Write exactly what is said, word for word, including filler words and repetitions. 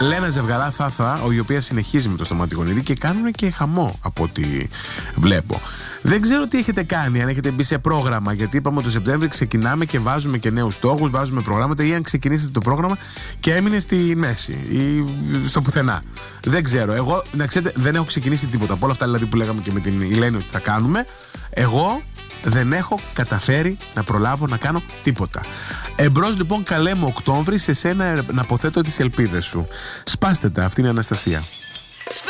Λένα Ζευγαρά Θάθα, η οποία συνεχίζει με το Σταμάτη Γονίδη και κάνουν και χαμό από ό,τι βλέπω. Δεν ξέρω τι έχετε κάνει, αν έχετε μπει σε πρόγραμμα, γιατί είπαμε ότι το Σεπτέμβρη ξεκινάμε και βάζουμε και νέους στόχους, βάζουμε προγράμματα, ή αν ξεκινήσετε το πρόγραμμα και έμεινε στη μέση ή στο πουθενά. Δεν ξέρω. Εγώ, να ξέρετε, δεν έχω ξεκινήσει τίποτα. Από όλα αυτά δηλαδή που λέγαμε και με την Ηλένη ότι θα κάνουμε, εγώ δεν έχω καταφέρει να προλάβω να κάνω τίποτα. Εμπρός λοιπόν, καλέ μου Οκτώβρη, σε σένα να αποθέτω τις ελπίδες σου. Σπάστε τα, αυτή είναι η Αναστασία.